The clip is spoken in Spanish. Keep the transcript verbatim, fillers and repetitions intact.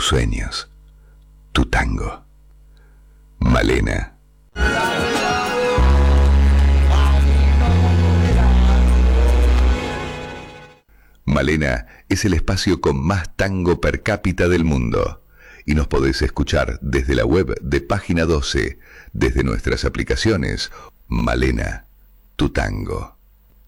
sueños, tu tango. Malena. Malena es el espacio con más tango per cápita del mundo y nos podés escuchar desde la web de Página doce, desde nuestras aplicaciones. Malena, tu tango.